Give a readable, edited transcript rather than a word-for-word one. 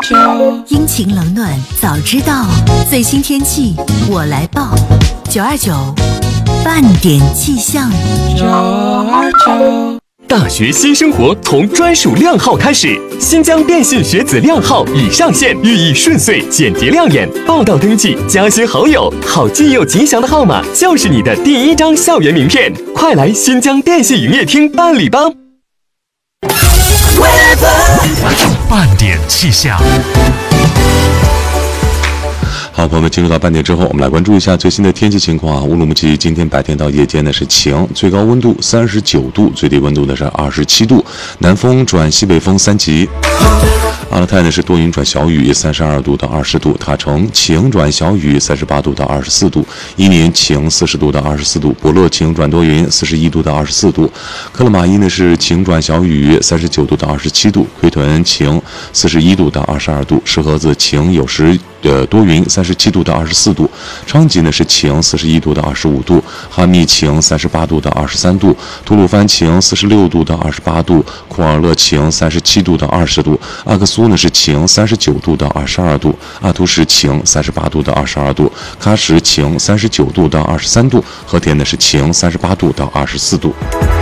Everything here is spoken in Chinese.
阴晴冷暖早知道，最新天气我来报。929半点气象。 大学新生活从专属靓号开始，新疆电信学子靓号已上线，寓意顺遂、简洁亮眼。报到登记，加些好友，好记又吉祥的号码就是你的第一张校园名片。快来新疆电信营业厅办理吧！ 半点气象。 好，朋友们，进入到半点之后，我们来关注一下最新的天气情况啊。乌鲁木齐今天白天到夜间呢是晴，最高温度39度，最低温度呢是27度，南风转西北风3级。阿勒泰呢是多云转小雨，32度到20度；塔城晴转小雨，38度到24度；伊宁晴40度到24度；博洛晴转多云，41度到24度；克勒玛依呢是晴转小雨，39度到27度；奎屯晴41度到22度；石河子晴有时多云，37度到24度；昌吉呢是晴，41度到25度；哈密晴38度到23度；吐鲁番晴46度到28度；库尔勒晴37度到20度；阿克苏呢是晴39度到22度；阿图什晴38度到22度；喀什晴39度到23度；和田呢是晴38度到24度。